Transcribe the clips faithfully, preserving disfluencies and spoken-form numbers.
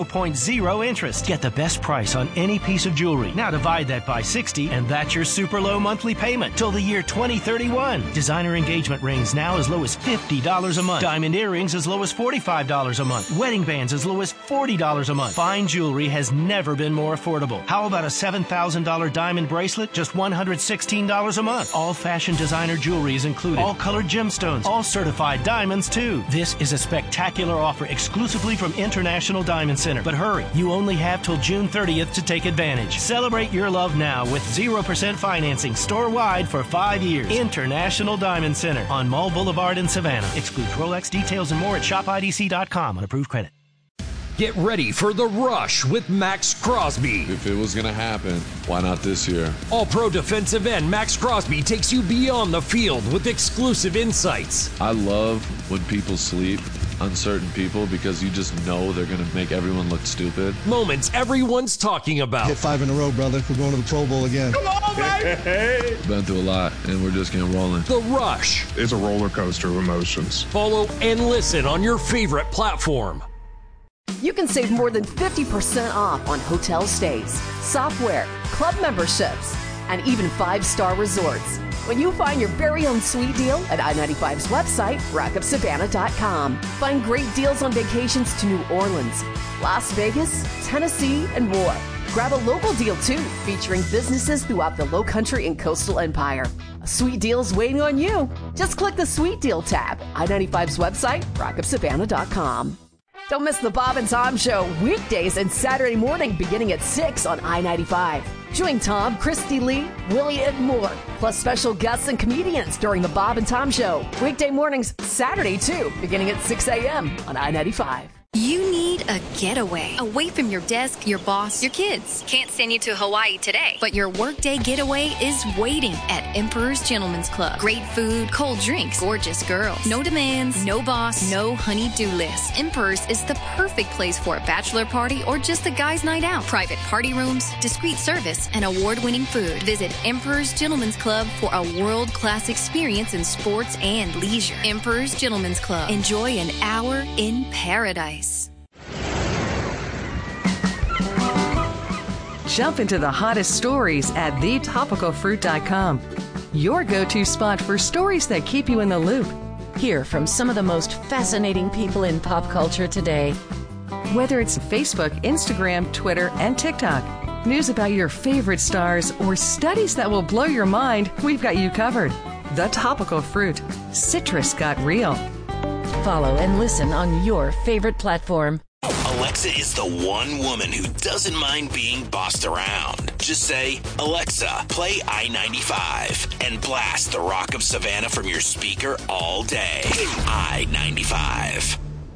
zero point zero interest. Get the best price on any piece of jewelry. Now divide that by sixty, and that's your super low monthly payment till the year twenty thirty-one. Designer engagement rings now as low as fifty dollars a month. Diamond earrings as low as forty-five dollars a month. Wedding bands as low as forty dollars a month. Fine jewelry has never been more affordable. How about a seven thousand dollars diamond bracelet? Just one hundred sixteen dollars a month. All fashion designer jewelry is included. All colored gemstones. All certified diamonds, too. This is a spectacular offer exclusively from International Diamond Center. But hurry, you only have till June thirtieth to take advantage. Celebrate your love now with zero percent financing store-wide for five years. International Diamond Center on Mall Boulevard in Savannah. Excludes Rolex. Details and more at shop I D C dot com on approved credit. Get ready for The Rush with Max Crosby. If it was going to happen, why not this year? All-pro defensive end Max Crosby takes you beyond the field with exclusive insights. I love when people sleep, uncertain people, because you just know they're going to make everyone look stupid. Moments everyone's talking about. Hit five in a row, brother. We're going to the Pro Bowl again. Come on, baby! Been through a lot, and we're just getting rolling. The Rush. It's a roller coaster of emotions. Follow and listen on your favorite platform. You can save more than fifty percent off on hotel stays, software, club memberships, and even five-star resorts when you find your very own sweet deal at I ninety-five's website, rock up savannah dot com. Find great deals on vacations to New Orleans, Las Vegas, Tennessee, and more. Grab a local deal, too, featuring businesses throughout the Lowcountry and Coastal Empire. A sweet deal's waiting on you. Just click the Sweet Deal tab, I ninety-five's website, rock up savannah dot com. Don't miss the Bob and Tom Show weekdays and Saturday morning beginning at six on I ninety-five. Join Tom, Christy Lee, Willie, and more, plus special guests and comedians during the Bob and Tom Show. Weekday mornings, Saturday too, beginning at six a.m. on I ninety-five. You need a getaway away from your desk, your boss, your kids. Can't send you to Hawaii today, but your workday getaway is waiting at Emperor's Gentleman's Club. Great food, cold drinks, gorgeous girls. No demands, no boss, no honey-do list. Emperor's is the perfect place for a bachelor party or just a guy's night out. Private party rooms, discreet service, and award-winning food. Visit Emperor's Gentleman's Club for a world-class experience in sports and leisure. Emperor's Gentleman's Club. Enjoy an hour in paradise. Jump into the hottest stories at the topical fruit dot com. Your go-to spot for stories that keep you in the loop. Hear from some of the most fascinating people in pop culture today. Whether it's Facebook, Instagram, Twitter, and TikTok, news about your favorite stars, or studies that will blow your mind, we've got you covered. The Topical Fruit. Citrus got real. Follow and listen on your favorite platform. Alexa is the one woman who doesn't mind being bossed around. Just say, Alexa, play I ninety-five, and blast the Rock of Savannah from your speaker all day. I ninety-five.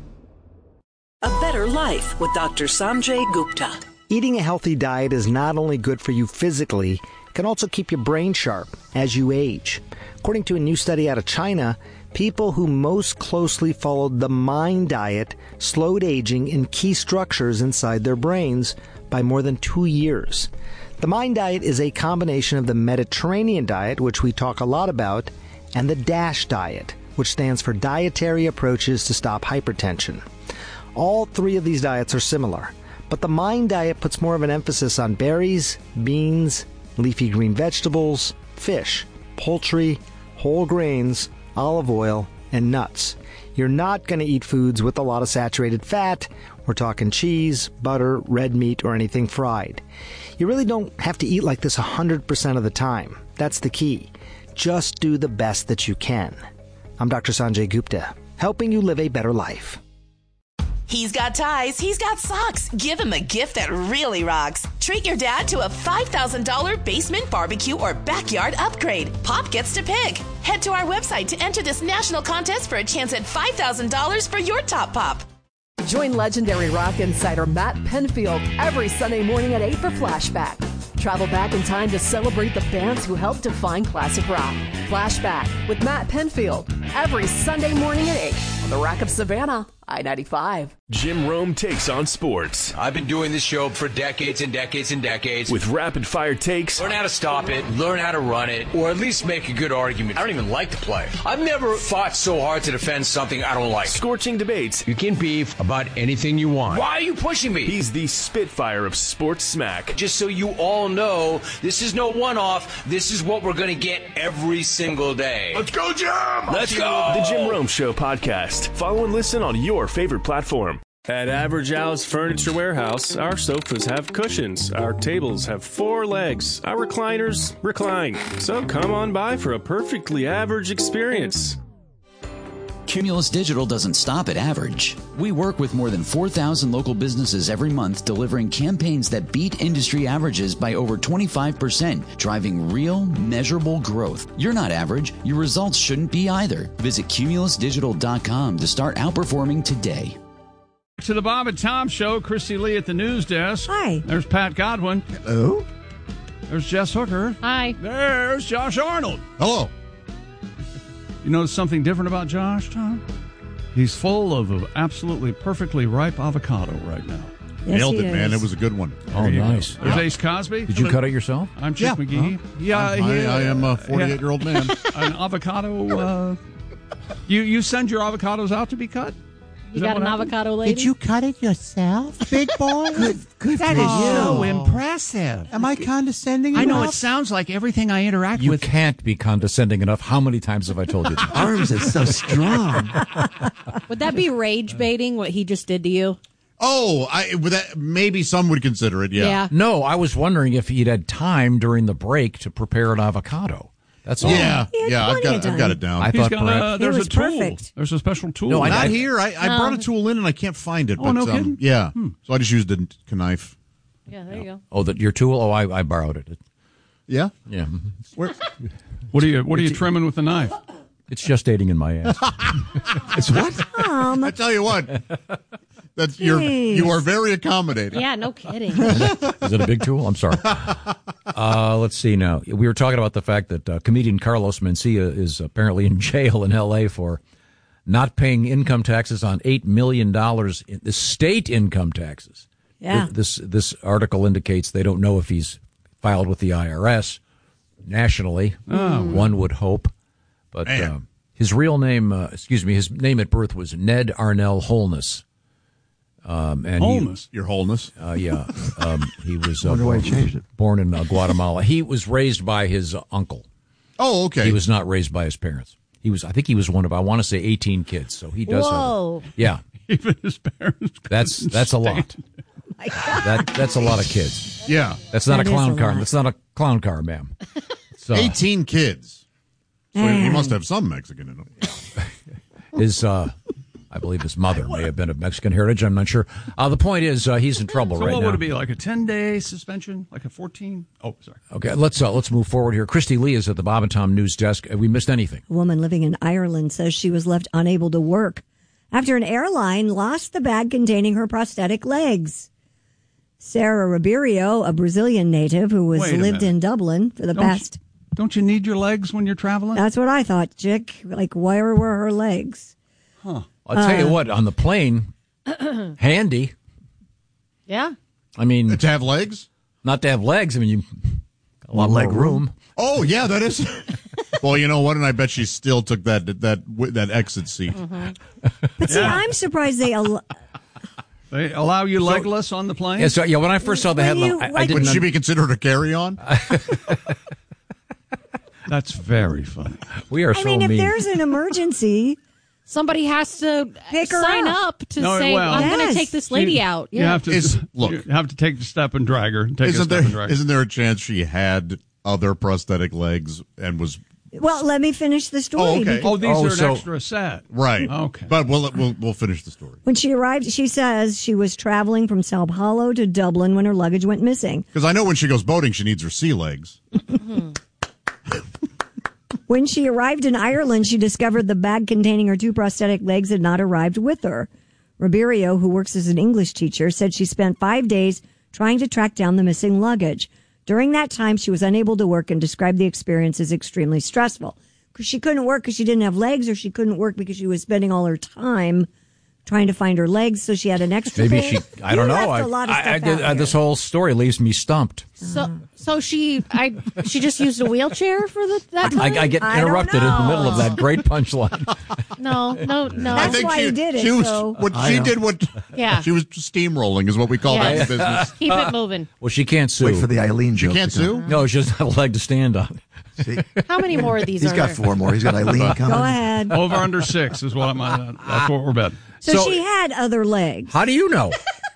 A Better Life with Doctor Sanjay Gupta. Eating a healthy diet is not only good for you physically, it can also keep your brain sharp as you age. According to a new study out of China, people who most closely followed the MIND diet slowed aging in key structures inside their brains by more than two years. The MIND diet is a combination of the Mediterranean diet, which we talk a lot about, and the DASH diet, which stands for Dietary Approaches to Stop Hypertension. All three of these diets are similar, but the MIND diet puts more of an emphasis on berries, beans, leafy green vegetables, fish, poultry, whole grains, olive oil, and nuts. You're not going to eat foods with a lot of saturated fat. We're talking cheese, butter, red meat, or anything fried. You really don't have to eat like this one hundred percent of the time. That's the key. Just do the best that you can. I'm Doctor Sanjay Gupta, helping you live a better life. He's got ties, he's got socks. Give him a gift that really rocks. Treat your dad to a five thousand dollars basement barbecue or backyard upgrade. Pop gets to pick. Head to our website to enter this national contest for a chance at five thousand dollars for your top pop. Join legendary rock insider Matt Penfield every Sunday morning at eight for Flashback. Travel back in time to celebrate the bands who helped define classic rock. Flashback with Matt Penfield, Every Sunday morning at eight on the Rock of Savannah, I ninety-five. Jim Rome takes on sports. I've been doing this show for decades and decades and decades. With rapid-fire takes. Learn how to stop it, learn how to run it, or at least make a good argument. I don't even like to play. I've never fought so hard to defend something I don't like. Scorching debates. You can beef about anything you want. Why are you pushing me? He's the Spitfire of sports smack. Just so you all know, this is no one-off. This is what we're going to get every single day. Let's go, Jim! Let's go! The Jim Rome Show podcast. Follow and listen on your favorite platform. At Average Al's Furniture Warehouse, our sofas have cushions, our tables have four legs, our recliners recline. So come on by for a perfectly average experience. Cumulus Digital doesn't stop at average. We work with more than four thousand local businesses every month, delivering campaigns that beat industry averages by over twenty-five percent, driving real, measurable growth. You're not average. Your results shouldn't be either. Visit cumulus digital dot com to start outperforming today. To the Bob and Tom Show, Christy Lee at the news desk. Hi. There's Pat Godwin. Hello. There's Jess Hooker. Hi. There's Josh Arnold. Hello. You notice something different about Josh, Tom? He's full of absolutely perfectly ripe avocado right now. Yes, Nailed it, is. man. It was a good one. Oh, nice. There's yeah. Ace Cosby. Did you cut it yourself? I'm Chick yeah. McGee. Huh? Yeah, I, he, I, I am a forty-eight-year-old man. An avocado. Uh, you you send your avocados out to be cut? You got an happened? avocado lady? Did you cut it yourself, big boy? good, good that for is you. so impressive. Am I condescending I enough? know, it sounds like everything I interact you with. You can't be condescending enough. How many times have I told you that? Arms are so strong. Would that be rage baiting, what he just did to you? Oh, I with that maybe some would consider it, yeah. yeah. No, I was wondering if he'd had time during the break to prepare an avocado. That's all. Yeah, yeah, I've got, I've got it down. I He's thought got perhaps, a, there's it was a tool. perfect. There's a special tool. No, I, Not I, here. I, I um, brought a tool in and I can't find it. Oh, but, no um, kidding? Yeah, Hmm. so I just used a knife. Yeah, there you go. Oh, that your tool? Oh, I, I borrowed it. Yeah, yeah. Where? What are you What are you trimming with the knife? It's just dating in my ass. It's what? Um, I tell you what. That's you're you are very accommodating. Yeah, no kidding. Is it a big tool? I'm sorry. Uh, let's see now. We were talking about the fact that uh, comedian Carlos Mencia is apparently in jail in L A for not paying income taxes on eight million dollars in the state income taxes. Yeah. This this article indicates they don't know if he's filed with the I R S nationally. Oh. One would hope, but uh, his real name, uh, excuse me, his name at birth was Ned Arnell Holness. Um, and Wholeness, he, your wholeness. Uh, yeah, um, he was uh, Wonder why born, he changed it. born in uh, Guatemala. He was raised by his uh, uncle. Oh, okay. He was not raised by his parents. He was, I think, he was one of, I want to say, eighteen kids. So he does. Whoa. Have, yeah, Even his parents. that's that's a lot. Oh my God. That that's a lot of kids. Yeah, That's not That a is clown a car. lot. That's not a clown car, ma'am. So, eighteen kids. So he Mm. must have some Mexican in him. his, uh, I believe his mother may have been of Mexican heritage. I'm not sure. Uh, the point is, uh, he's in trouble So right what now. would it be, like a ten-day suspension? Like a fourteen? Oh, sorry. Okay, let's uh, let's move forward here. Christy Lee is at the Bob and Tom News Desk. Have we missed anything? A woman living in Ireland says she was left unable to work after an airline lost the bag containing her prosthetic legs. Sarah Ribeiro, a Brazilian native who was Wait a lived minute. in Dublin for the Don't past. Don't you need your legs when you're traveling? That's what I thought, Chick. Like, where were her legs? Huh. I'll tell you Uh, what, on the plane, handy. Yeah. I mean, To have legs? not to have legs. I mean, you a lot more room. Oh, yeah, that is. Well, you know what? And I bet she still took that that that exit seat. But see, I'm surprised they. Al- They allow you legless on the plane? Yeah, so yeah, when I first saw the When headline, you, I, I like- didn't. Would she un- be considered a carry-on? That's very funny. we are I so mean, if mean. there's an emergency, Somebody has to Pick her sign up. up to No, say, well- I'm going Yes. to take this lady You- out. You Yeah. have to Is- look. you have to take the step and drag her. Take a Isn't step there and drag her. isn't there a chance she had other prosthetic legs and was well, let me finish the story. Oh, okay. because- Oh, these Oh, are an so- extra set. right? Okay. But we'll we'll we'll finish the story When she arrived, she says she was traveling from Sao Paulo to Dublin when her luggage went missing. because I know when she goes boating, she needs her sea legs. When she arrived in Ireland, she discovered the bag containing her two prosthetic legs had not arrived with her. Ribeiro, who works as an English teacher, said she spent five days trying to track down the missing luggage. During that time, she was unable to work and described the experience as extremely stressful. 'cause she couldn't work because she didn't have legs, or she couldn't work because she was spending all her time trying to find her legs, so she had an extra. Maybe thing. she. I don't You know. left I, a lot of I, stuff I, out I, here. this whole story leaves me stumped. So, so she, I, she just used a wheelchair for the, that time? I, I get I don't interrupted in the middle of that great punchline. No, no, no. I That's think why she, he did it, She was, so- what I she know. did, what Yeah. she was steamrolling is what we call Yeah. that in the business. Keep it moving. Well, she can't sue. Wait for the Eileen She joke. can't to come. sue. No, she doesn't have a leg to stand on. See? How many more of these He's are got there? four more. He's got Eileen coming. Go ahead. Over under six is what I'm. Uh, that's what we're betting. So, So- she had other legs. How do you know?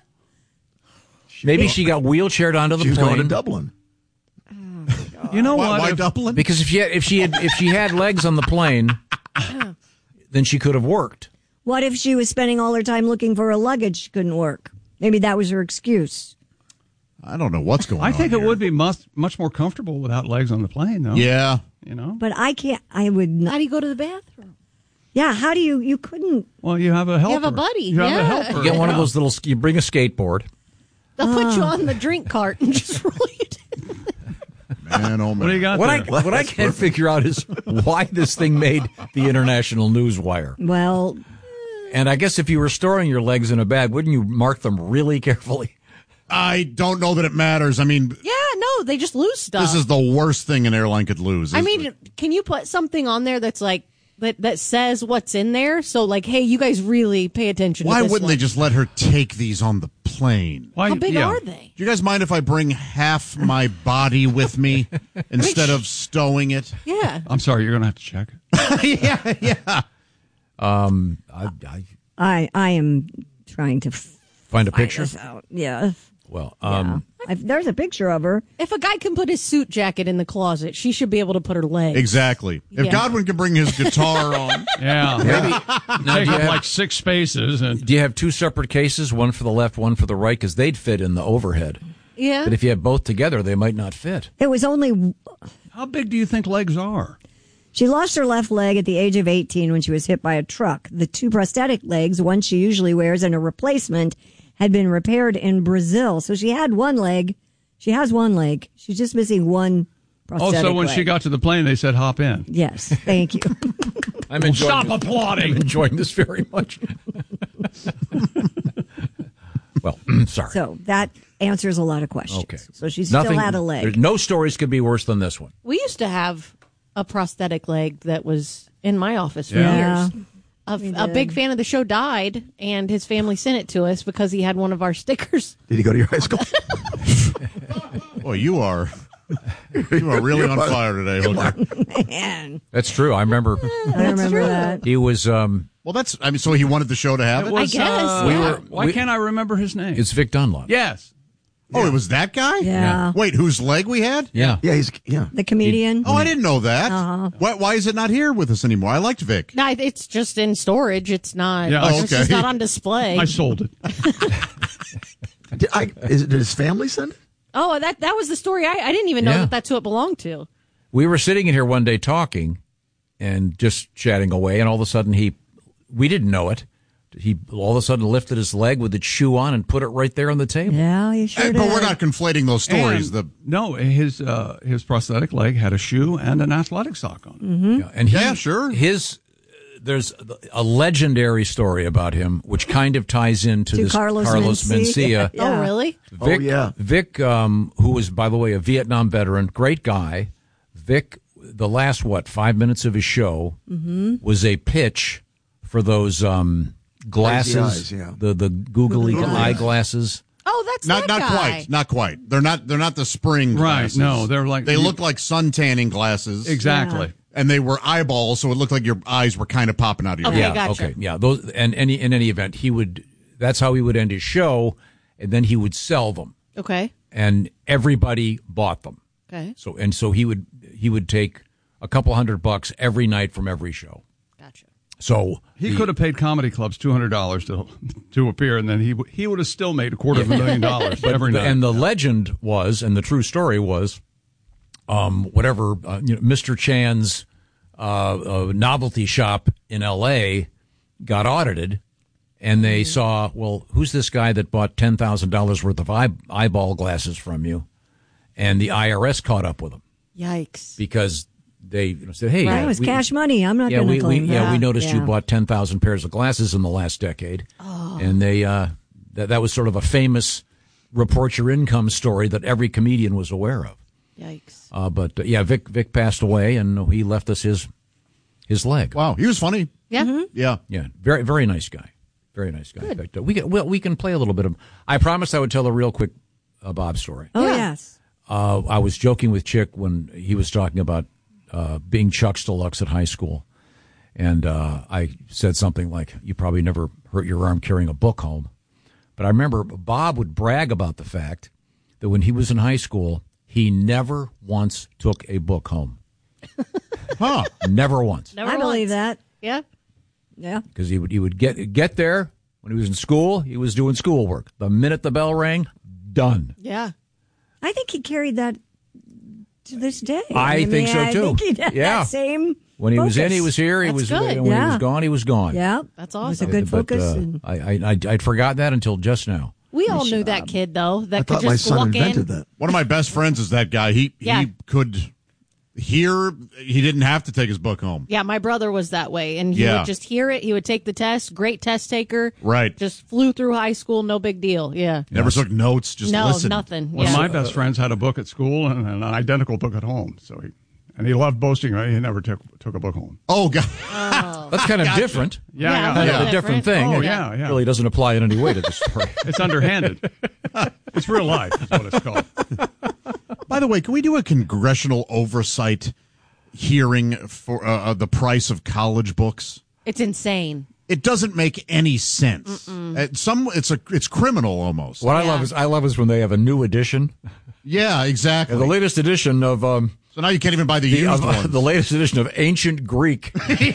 Maybe she got wheelchaired onto the She was plane. going to Dublin. You know Why, what? why If- Dublin? Because if she had, if she had if she had legs on the plane, then she could have worked. What if she was spending all her time looking for her luggage? She couldn't work. Maybe that was her excuse. I don't know what's going on. I think it here. would be much much more comfortable without legs on the plane, though. Yeah. You know. But I can't. I would not. How do you go to the bathroom? Yeah. How do you? You couldn't. Well, you have a helper. have a buddy, You have yeah. a helper. You get one of Yeah. those little. You bring a skateboard. They'll put Ah. you on the drink cart and just roll you down. Man, oh man. What do you got What I there? what I can't figure out is why this thing made the international newswire. Well, And I guess if you were storing your legs in a bag, wouldn't you mark them really carefully? I don't know that it matters. I mean, Yeah, no, they just lose stuff. this is the worst thing an airline could lose. I is- mean, can you put something on there that's like that that says what's in there? So like, hey, you guys really pay attention. why to this wouldn't one. they just let her take these on the plane? Why, How big yeah. are they? Do you guys mind if I bring half my body with me instead of stowing it? Yeah. I'm sorry, you're going to have to check it. yeah, yeah. Um, I, I I I am trying to f- find a find picture. this out. Yeah. Well, um, yeah. I've, there's a picture of her. If a guy can put his suit jacket in the closet, she should be able to put her legs. Exactly. If Yeah. Godwin can bring his guitar on. Yeah. Maybe. Now, Take do you up have- like six spaces. And do you have two separate cases, one for the left, one for the right? Because they'd fit in the overhead. Yeah. But if you had both together, they might not fit. It was only. how big do you think legs are? She lost her left leg at the age of eighteen when she was hit by a truck. The two prosthetic legs, one she usually wears and a replacement, had been repaired in Brazil. So she had one leg. She has one leg. She's just missing one Oh, prosthetic so when leg. she got to the plane, they said hop in. Yes, thank you. I'm Well, enjoying stop this. applauding. I'm enjoying this very much. Well, sorry. So that answers a lot of questions. Okay. So she Nothing, still had a leg. there's No stories could be worse than this one. We used to have a prosthetic leg that was in my office for Yeah. years. A, We a did. big fan of the show died, and his family sent it to us because he had one of our stickers. Did he go to your high school? Boy, you are you are really on fire today, Hooker. Man, That's true. I remember. I remember that. He was. Um, Well, that's. I mean, so he wanted the show to have it. It was, guess, uh, We were- why we- can't I remember his name? it's Vic Dunlop. yes. Oh, it was that guy. Yeah. Wait, whose leg we had? Yeah. Yeah, he's yeah. The comedian. Oh, I didn't know that. Uh-huh. Why, why is it not here with us anymore? I liked Vic. No, it's just in storage. It's not. Yeah. Oh, It's just okay. not on display. I sold it. Did, I, is, did his family send it? Oh, that that was the story. I, I didn't even know Yeah. that that's who it belonged to. We were sitting in here one day talking and just chatting away, and all of a sudden he, we didn't know it. He all of a sudden lifted his leg with its shoe on and put it right there on the table. Yeah, you sure Eh, did. but we're not conflating those stories. And- The no, his uh, his prosthetic leg had a shoe and an athletic sock on. Mm-hmm. Yeah, and he, Yeah, sure. His there's a legendary story about him, which kind of ties into To this Carlos Mencia. Mencia. Yeah. Oh, really? Vic, Oh, yeah. Vic, um, who was, by the way, a Vietnam veteran, great guy. Vic, the last, what, five minutes of his show Mm-hmm. was a pitch for those um, glasses, eyes, yeah. the, the googly Googly eyes. eyeglasses. Oh, that's not that not guy. quite, not quite. They're not they're not the spring Right, glasses. no, they're like- they look like sun tanning glasses. Exactly. And they were eyeballs, so it looked like your eyes were kind of popping out of your Okay, head. yeah, gotcha. okay, yeah. Those and any in any event, he would. That's how he would end his show, and then he would sell them, Okay. and everybody bought them. Okay. So and so he would he would take a couple hundred bucks every night from every show. Gotcha. So He the- could have paid comedy clubs two hundred dollars to to appear, and then he w- he would have still made a quarter of a million dollars every night. And the legend was, and the true story was, um, whatever uh, you know, Mister Chan's uh, uh, novelty shop in L A got audited, and they saw, well, who's this guy that bought ten thousand dollars worth of eye- eyeball glasses from you? And the I R S caught up with him Yikes. because they you know, said, "Hey, Right, uh, it was we- cash money. I'm not yeah, going to we, we claim that. yeah, we noticed Yeah. you bought ten thousand pairs of glasses in the last decade." Oh. And they uh, that that was sort of a famous report your income story that every comedian was aware of. Yikes. Uh, but uh, yeah, Vic Vic passed away, and he left us his his leg. Wow, he was funny. Yeah. Yeah. Yeah, very very nice guy. Very nice guy. In fact, uh, we can well, we can play a little bit of. I promised I would tell a real quick uh, Bob story. Oh, Yeah. yes. Uh, I was joking with Chick when he was talking about uh, being Chuck's Deluxe at high school. And uh, I said something like, you probably never hurt your arm carrying a book home. But I remember Bob would brag about the fact that when he was in high school, he never once took a book home. Huh. Never once. Never I once. believe that. Yeah. Yeah. Because he would, he would get, get there. When he was in school, he was doing schoolwork. The minute the bell rang, done. Yeah. I think he carried that to this day. I think so, I too. think he had Yeah. that same When he was in, focus. he was here. He That's was good. when Yeah. he was gone, he was gone. Yeah. That's It was a awesome. good But, focus. uh, and I, I, I, I'd forgotten that until just now. We all knew that kid, though. That I could thought my just son walk invented in. that. One of my best friends is that guy. He Yeah. he could hear. He didn't have to take his book home. Yeah, my brother was that way, and he Yeah. would just hear it. He would take the test. Great test taker. Right. Just flew through high school. No big deal. Yeah. Never took notes. Just no, listened. nothing. One yeah. of my best friends had a book at school and an identical book at home. So he, and he loved boasting. Right? He never took took a book home. Oh God. Oh. That's kind of different. Yeah, yeah, Kind yeah. of a different thing. Oh, It yeah, yeah. really doesn't apply in any way to the story. It's underhanded. It's real life, is what it's called. By the way, can we do a congressional oversight hearing for uh, uh, the price of college books? It's insane. It doesn't make any sense. Uh, some it's a it's criminal almost. What I love is I love is when they have a new edition. Yeah, exactly. The latest edition of um, so now you can't even buy the, the, used of, ones. the latest edition of Ancient Greek.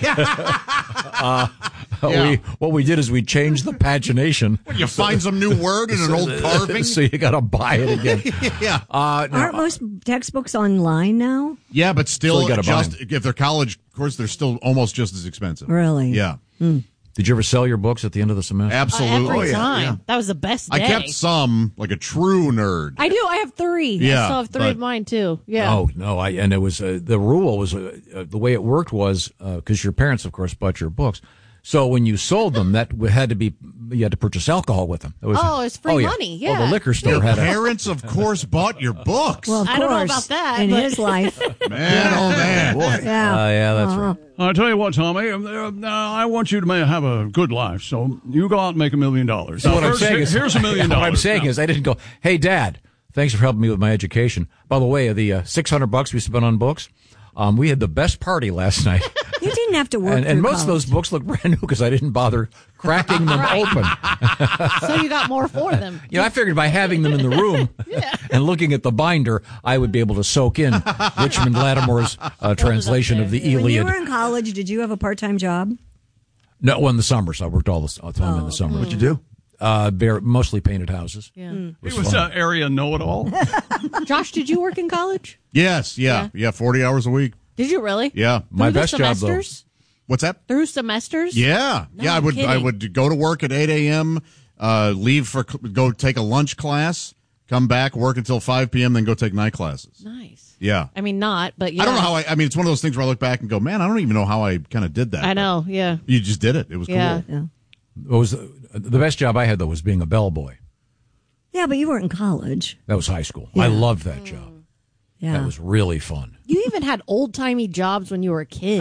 uh, Yeah. we, what we did is we changed the pagination. You find some new word in an old carving. So you got to buy it again. Yeah. Uh, no, aren't most textbooks online now? Yeah, but still, Still gotta buy just if they're college, of course, they're still almost just as expensive. Really? Yeah. Did you ever sell your books at the end of the semester? Absolutely. Every Oh, yeah, time. yeah. That was the best I day. kept some, like a true nerd. I do. I have three. I Yeah, still have three but- of mine, too. Yeah. Oh no! I and it was uh, the rule was uh, uh, the way it worked was because your parents, of course, bought your books. So when you sold them, that w- had to be you had to purchase alcohol with them. It was, Oh, it's free yeah. money, Oh, yeah. the liquor store Your had a parents, of course, bought your books. Well, of I course. don't know about that, In but- his life. Man, oh man. Yeah. Uh, yeah, that's Uh-huh. right. I'll tell you what, Tommy. um, uh, I want you to ma- have a good life, so you go out and make a million dollars. So Now, what I'm first, saying here- is, here's a million What dollars. I'm saying Now, is, I didn't go, "Hey, Dad, thanks for helping me with my education." By the way, the uh, six hundred bucks we spent on books, um, we had the best party last night. You didn't have to work and, and through most of those college. books look brand new because I didn't bother cracking them open. So you got more for them. You know, I figured by having them in the room and looking at the binder, I would be able to soak in Richmond Lattimore's uh, translation of the When you Iliad. were in college, did you have a part-time job? No, well, in the summers. I worked all the all the time in the summer. What'd you do? Uh, bare, mostly painted houses. Yeah. It He was was fun. an area know-it-all. Josh, did you work in college? Yes, yeah, yeah, forty hours a week. Did you really? Yeah. My Through the best job, though. semesters? What's that? Through semesters? Yeah, No yeah. I would I kidding. would go to work at eight a.m., uh, leave for go take a lunch class, come back, work until five p.m., then go take night classes. Nice. Yeah. I mean, not, but yeah. I don't know how I. I mean, it's one of those things where I look back and go, man, I don't even know how I kind of did that. I know, yeah. You just did it. It was Yeah. cool. Yeah. What was the, the best job I had, though, was being a bellboy. Yeah, but you weren't in college. That was high school. Yeah. I loved that job. Yeah. That was really fun. You even had old timey jobs when you were a kid.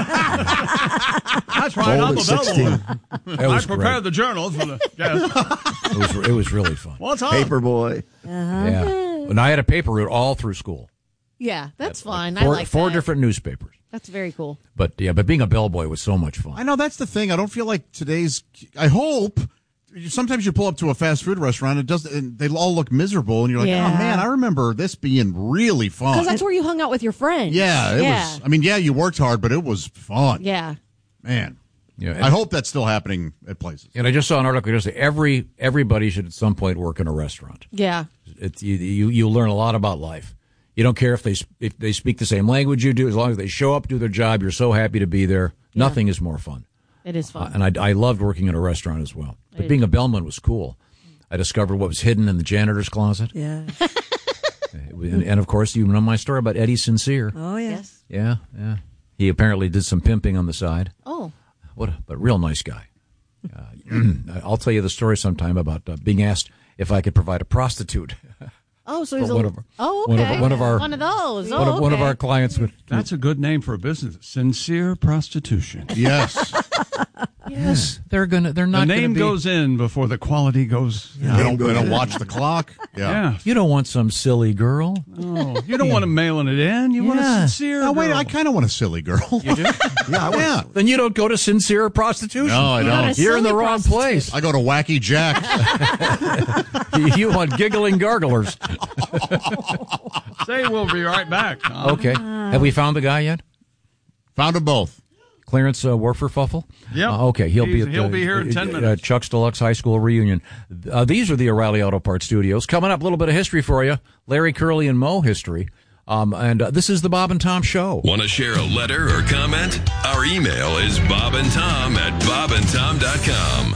That's right. I'm Old a at sixteen. bellboy. That I was prepared great. the journals for the guests. It was, it was really fun. What's up? Paper boy. Yeah. And I had a paper route all through school. Yeah, that's fine. I Four, like four that. different newspapers. That's very cool. But yeah, but being a bellboy was so much fun. I know that's the thing. I don't feel like today's. I hope. Sometimes you pull up to a fast food restaurant, it does, and they all look miserable, and you're like, Yeah. "Oh man, I remember this being really fun." Because that's where you hung out with your friends. yeah, it yeah. was. I mean, yeah, you worked hard, but it was fun. Yeah. Man. Yeah, and, I hope that's still happening at places. and I just saw an article yesterday. Every everybody should at some point work in a restaurant. Yeah. It's you, you you learn a lot about life. You don't care if they sp- if they speak the same language you do, as long as they show up, do their job. You're so happy to be there. Nothing is more fun. It is fun. Uh, and I, I loved working in a restaurant as well. But I being a bellman was cool. I discovered what was hidden in the janitor's closet. Yeah. and, and of course, you know my story about Eddie Sincere. Oh, yes. Yeah, yeah. He apparently did some pimping on the side. Oh. What a but real nice guy. Uh, I'll tell you the story sometime about uh, being asked if I could provide a prostitute. Oh, so he's one a, of, oh, one okay. of, one of our one of those. One, oh, of, okay. one of our clients would. That's a good name for a business. Sincere prostitution. Yes. Yes, they're gonna. They're not. The name gonna be, goes in before the quality goes. Yeah, they don't, they don't watch the clock. Yeah. Yeah. You don't want some silly girl. Oh, you don't yeah. want them mailing it in. You yeah. want a sincere. Oh, wait, girl. I kind of want a silly girl. You do? yeah, I yeah. Then you don't go to sincere prostitution. No, I don't. You're in the wrong place. I go to Wacky Jack. You want giggling garglers. Say we'll be right back. Tom. Okay. Have we found the guy yet? Found them both. Clarence uh, Werferfuffle? Yep. Uh, okay, he'll He's, be at he'll the, be here in ten uh, minutes. Chuck's Deluxe High School reunion. Uh, these are the O'Reilly Auto Parts Studios. Coming up, a little bit of history for you. Larry, Curly, and Moe history. Um, and uh, this is the Bob and Tom Show. Want to share a letter or comment? Our email is bobandtom at bobandtom dot com.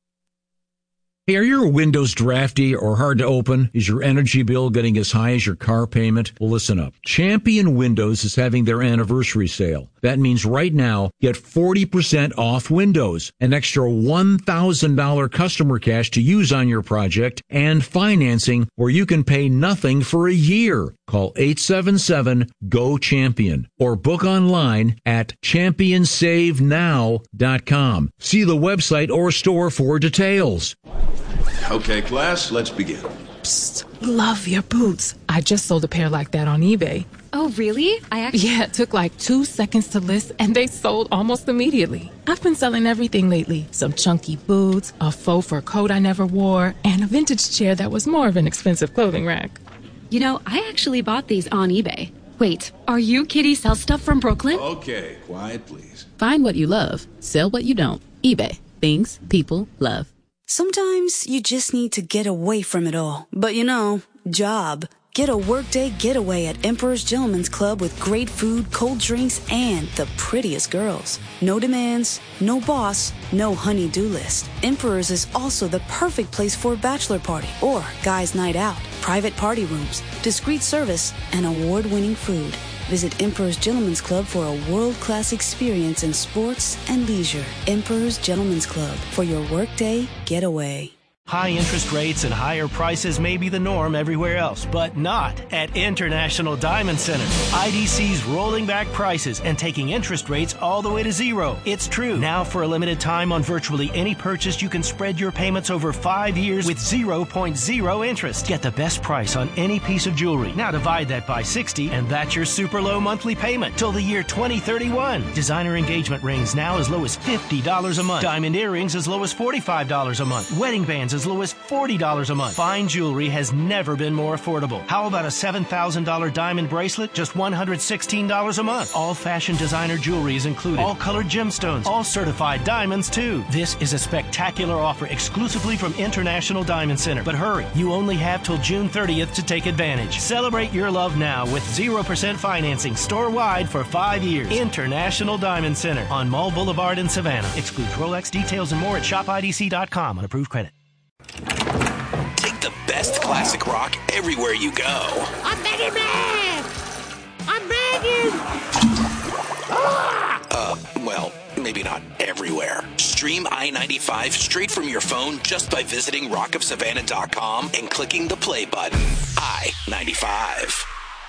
Hey, are your windows drafty or hard to open? Is your energy bill getting as high as your car payment? Well, listen up. Champion Windows is having their anniversary sale. That means right now, get forty percent off windows, an extra one thousand dollars customer cash to use on your project, and financing where you can pay nothing for a year. Call eight seven seven, G O, CHAMPION or book online at champion save now dot com. See the website or store for details. Okay, class, let's begin. Psst, love your boots. I just sold a pair like that on eBay. Oh, really? I actually... Yeah, it took like two seconds to list, and they sold almost immediately. I've been selling everything lately. Some chunky boots, a faux fur coat I never wore, and a vintage chair that was more of an expensive clothing rack. You know, I actually bought these on eBay. Wait, are you Kitty Sell Stuff from Brooklyn? Okay, quiet, please. Find what you love. Sell what you don't. eBay. Things people love. Sometimes you just need to get away from it all. But you know, job. Get a workday getaway at Emperor's Gentleman's Club with great food, cold drinks, and the prettiest girls. No demands, no boss, no honey-do list. Emperor's is also the perfect place for a bachelor party or guys' night out. Private party rooms, discreet service, and award-winning food. Visit Emperor's Gentleman's Club for a world-class experience in sports and leisure. Emperor's Gentleman's Club for your workday getaway. High interest rates and higher prices may be the norm everywhere else, but not at International Diamond Center. I D C's rolling back prices and taking interest rates all the way to zero. It's true. Now for a limited time on virtually any purchase, you can spread your payments over five years with zero point zero interest. Get the best price on any piece of jewelry. Now divide that by sixty, and that's your super low monthly payment till the year twenty thirty-one. Designer engagement rings now as low as fifty dollars a month. Diamond earrings as low as forty-five dollars a month. Wedding bands as low as forty dollars a month. Fine jewelry has never been more affordable. How about a seven thousand dollars diamond bracelet? Just one hundred sixteen dollars a month. All fashion designer jewelry is included. All colored gemstones. All certified diamonds, too. This is a spectacular offer exclusively from International Diamond Center. But hurry, you only have till June thirtieth to take advantage. Celebrate your love now with zero percent financing store-wide for five years. International Diamond Center on Mall Boulevard in Savannah. Excludes Rolex. Details and more at shop I D C dot com on approved credit. Take the best classic rock everywhere you go. I'm begging, man! I'm begging! Ah! Uh, well, maybe not everywhere. Stream I ninety-five straight from your phone just by visiting rock of savannah dot com and clicking the play button. I ninety-five.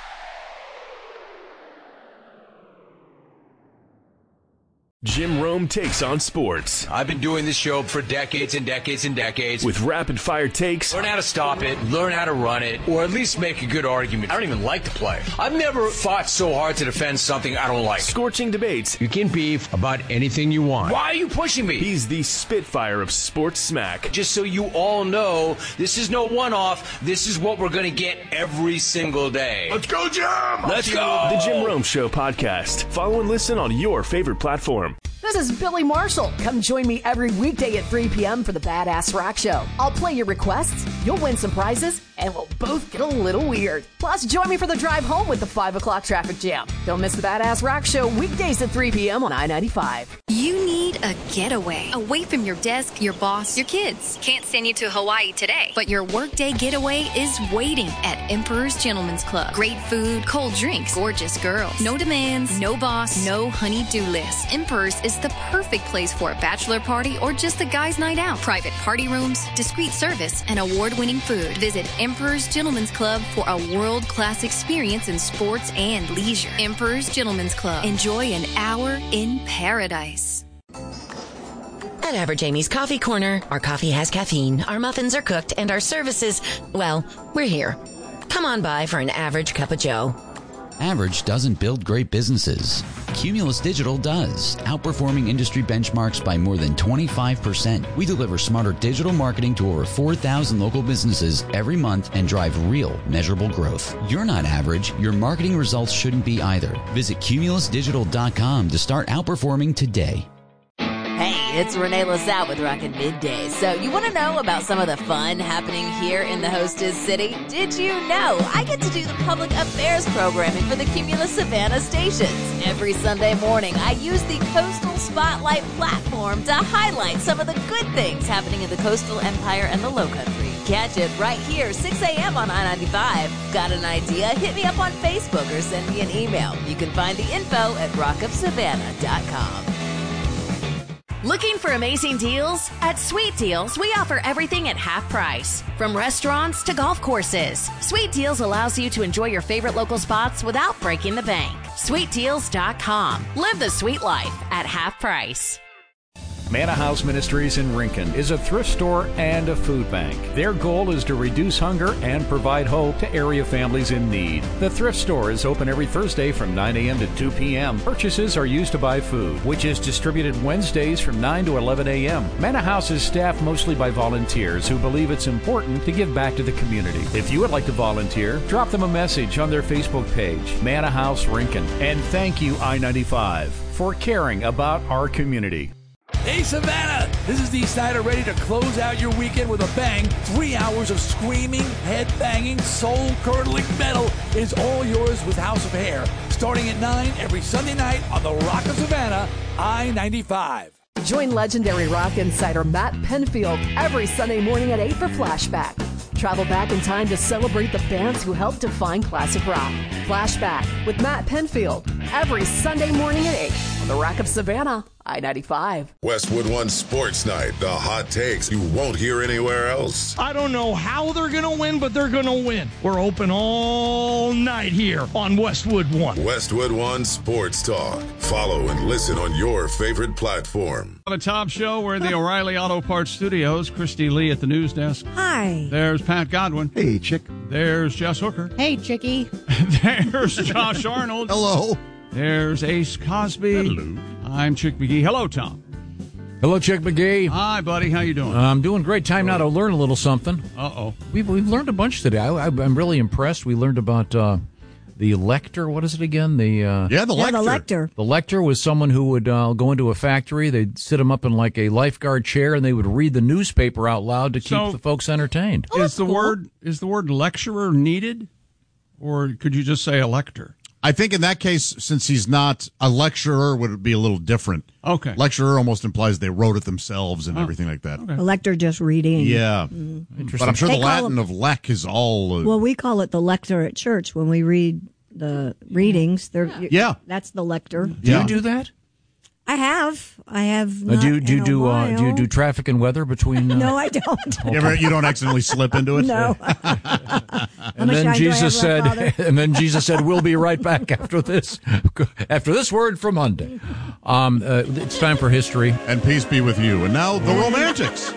Jim Rome takes on sports. I've been doing this show for decades and decades and decades. With rapid-fire takes. Learn how to stop it, learn how to run it, or at least make a good argument. I don't even like to play. I've never fought so hard to defend something I don't like. Scorching debates. You can beef about anything you want. Why are you pushing me? He's the Spitfire of sports smack. Just so you all know, this is no one-off. This is what we're going to get every single day. Let's go, Jim! Let's go! The Jim Rome Show podcast. Follow and listen on your favorite platform. This is Billy Marshall. Come join me every weekday at three p.m. for the Badass Rock Show. I'll play your requests, you'll win some prizes, and we'll both get a little weird. Plus, join me for the drive home with the five o'clock traffic jam. Don't miss the Badass Rock Show weekdays at three p.m. on I ninety-five. You need a getaway away from your desk, your boss, your kids. Can't send you to Hawaii today, but your workday getaway is waiting at Emperor's Gentleman's Club. Great food, cold drinks, gorgeous girls. No demands, no boss, no honey-do list. Emperor's is the perfect place for a bachelor party or just a guy's night out. Private party rooms, discreet service, and award-winning food. Visit Emperor's Gentleman's Club for a world-class experience in sports and leisure. Emperor's Gentleman's Club. Enjoy an hour in paradise. At Average Amy's Coffee Corner, our coffee has caffeine, our muffins are cooked, and our services, well, we're here. Come on by for an average cup of joe. Average doesn't build great businesses. Cumulus Digital does, outperforming industry benchmarks by more than twenty-five percent. We deliver smarter digital marketing to over four thousand local businesses every month and drive real, measurable growth. You're not average. Your marketing results shouldn't be either. Visit cumulus digital dot com to start outperforming today. Hey, it's Renee LaSalle with Rockin' Midday. So you want to know about some of the fun happening here in the hostess city? Did you know I get to do the public affairs programming for the Cumulus Savannah stations? Every Sunday morning, I use the Coastal Spotlight platform to highlight some of the good things happening in the coastal empire and the low country. Catch it right here, six a.m. on I ninety-five. Got an idea? Hit me up on Facebook or send me an email. You can find the info at rock of savannah dot com. Looking for amazing deals? At Sweet Deals, we offer everything at half price. From restaurants to golf courses, Sweet Deals allows you to enjoy your favorite local spots without breaking the bank. sweet deals dot com. Live the sweet life at half price. Manna House Ministries in Rincon is a thrift store and a food bank. Their goal is to reduce hunger and provide hope to area families in need. The thrift store is open every Thursday from nine a.m. to two p.m. Purchases are used to buy food, which is distributed Wednesdays from nine to eleven a.m. Manna House is staffed mostly by volunteers who believe it's important to give back to the community. If you would like to volunteer, drop them a message on their Facebook page, Manna House Rincon. And thank you, I ninety-five, for caring about our community. Hey, Savannah! This is Dee Snider, ready to close out your weekend with a bang. Three hours of screaming, head-banging, soul-curdling metal is all yours with House of Hair. Starting at nine every Sunday night on the Rock of Savannah, I ninety-five. Join legendary rock insider Matt Penfield every Sunday morning at eight for Flashback. Travel back in time to celebrate the bands who helped define classic rock. Flashback with Matt Penfield every Sunday morning at eight on the Rock of Savannah, I ninety-five. Westwood One Sports Night, the hot takes you won't hear anywhere else. I don't know how they're going to win, but they're going to win. We're open all night here on Westwood One. Westwood One Sports Talk. Follow and listen on your favorite platform. On the Top Show, we're in the O'Reilly Auto Parts Studios. Christy Lee at the news desk. Hi. There's Pat Godwin. Hey, chick. There's Jess Hooker. Hey, chickie. There's Josh Arnold. Hello. There's Ace Cosby. Hello. I'm Chick McGee. Hello, Tom. Hello, Chick McGee. Hi, buddy. How you doing? I'm doing great. Time now to learn a little something. Uh-oh. We've, we've learned a bunch today. I, I, I'm really impressed. We learned about uh, the Lecter. What is it again? The uh, Yeah, the Yeah, Lecter. the Lecter. The Lecter was someone who would uh, go into a factory. They'd sit him up in like a lifeguard chair, and they would read the newspaper out loud to keep So- the folks entertained. is the word is the word lecturer needed? Or could you just say a lector? I think in that case, since he's not a lecturer, would it be a little different? Okay. Lecturer almost implies they wrote it themselves and Oh, everything like that. okay. The lector just reading. Yeah. Interesting. But I'm sure They the call Latin him- of lec is all. Uh, Well, we call it the lector at church when we read the readings. They're, Yeah. That's the lector. Do Yeah. you do that? I have. I have. Uh, Not do you do in you a do uh, do you while. do traffic and weather between? Uh, No, I don't. you, ever, you don't accidentally slip into it? No. And then Jesus said, and then Jesus said, "We'll be right back after this, after this word from Monday." Um, uh, it's time for history, and peace be with you. And now the Romantics.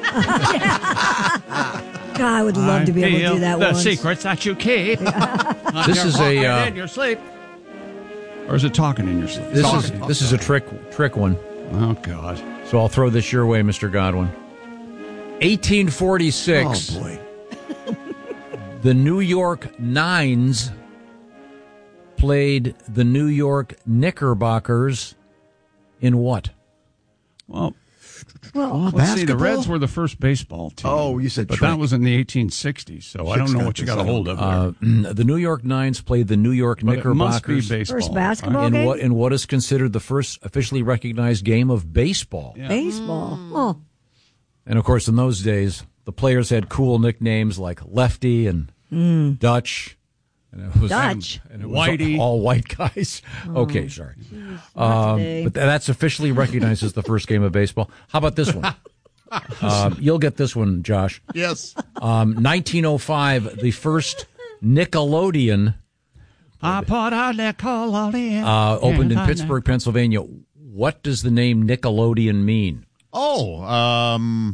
God, I would love to be able to feel do that the once. secrets that you keep. Not This your is a, pocket uh, in your sleep. Or is it talking in your sleep? This Talking. is this is a trick trick one. Oh, God. So I'll throw this your way, Mister Godwin. eighteen forty-six. Oh, boy. The New York Nines played the New York Knickerbockers in what? Well, Well, Oh, Let's see, the basketball? Reds were the first baseball team. Oh, you said But track. that was in the eighteen sixties, so I don't know what you got a hold of there. Uh, the New York Nines played the New York But it must be Knickerbockers. baseball. First basketball in game? what in what is considered the first officially recognized game of baseball. Baseball. Oh. And of course, in those days, the players had cool nicknames like Lefty and Mm. Dutch. And it was, Dutch. And it was Whitey. all white guys. Oh, okay, sorry. not Um, today. but that's officially recognized as the first game of baseball. How about this one? um, you'll get this one, Josh. Yes. Um, nineteen oh five, the first Nickelodeon I put a Nickelodeon. uh, opened in Yeah, Pittsburgh, Pennsylvania. What does the name Nickelodeon mean? Oh, um,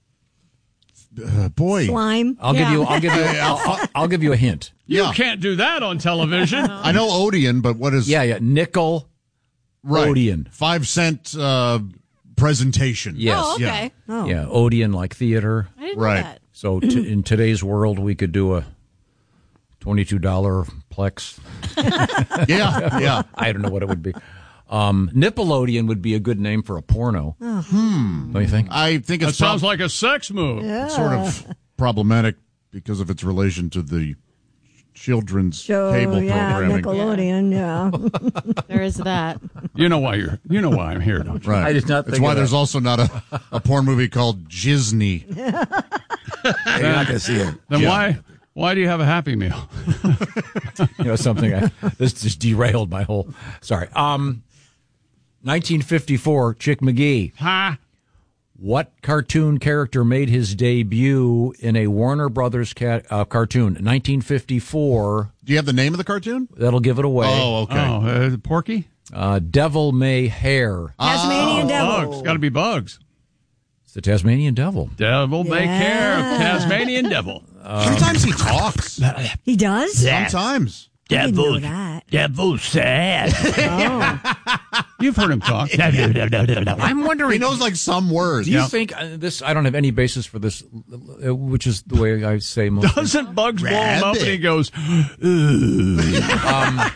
uh, boy. Slime. I'll Yeah. give you. I'll give you. I'll, I'll, I'll give you a hint. You Yeah. can't do that on television. I know Odeon, but what is Yeah, yeah. Nickel. right. Odeon. Five cent uh, presentation. Yes. Oh, okay. Oh. Yeah, Odeon like theater. I didn't Right. know that. So t- in today's world, we could do a twenty-two dollar plex. Yeah, yeah. I don't know what it would be. Um, Nickelodeon would be a good name for a porno. Hmm. Don't you think? I think That it's sounds prob- like a sex move. Yeah. sort of problematic because of its relation to the children's Show, cable yeah, programming. Nickelodeon, yeah. There is that. You know why you're. You know why I'm here, don't you? Right. I did not That's think why of there's that. also not a, a porn movie called Disney. You're not going to see it. Then Yeah. why? Why do you have a Happy Meal? You know something? I, this just derailed my whole. Sorry. Um, nineteen fifty-four, Chick McGee. Ha! What cartoon character made his debut in a Warner Brothers cat, uh, cartoon? nineteen fifty-four. Do you have the name of the cartoon? That'll give it away. Oh, okay. Oh, uh, Porky? Uh, Devil May Hare. Tasmanian Oh, Devil. Bugs. Got to be Bugs. It's the Tasmanian Devil. Devil may Yeah. care. Tasmanian Devil. Sometimes he talks. He does? Sometimes. I didn't know that. Devil's sad. Oh. You've heard him talk. I'm wondering. He knows like some words. Do you think uh, this? I don't have any basis for this, uh, which is the way I say most. Doesn't Bugs blow him up and he goes, um,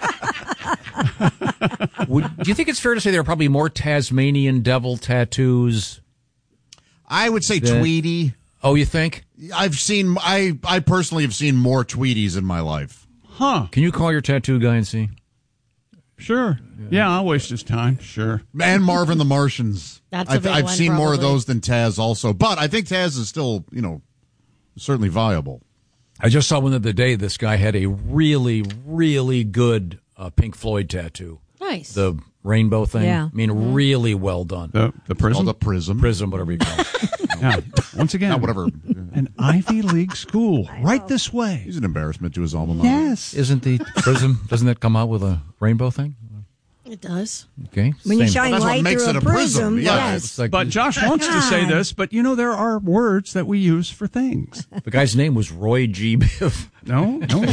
would, do you think it's fair to say there are probably more Tasmanian Devil tattoos? I would say That- Tweety. Oh, you think? I've seen. I I personally have seen more Tweeties in my life. huh? Can you call your tattoo guy and see? Sure. Yeah, I'll waste his time. Sure. And Marvin the Martians. That's a I've, big I've one, seen more of probably. those than Taz also, but I think Taz is still, you know, certainly viable. I just saw one the other day. This guy had a really, really good uh, Pink Floyd tattoo. Nice. The rainbow thing. Yeah. I mean, really well done. The the prism. Called a prism. Prism, whatever you call it. Yeah. Once again, Not whatever. an Ivy League school, right this way. He's an embarrassment to his alma mater. Yes. Isn't the Prism? Doesn't that come out with a rainbow thing? It does. Okay. When you same. shine Well, that's what light makes through it a a prism. prism, Yeah, yes. It's like But Josh wants to say this, but you know there are words that we use for things. the guy's name was Roy G. Biv. No, no.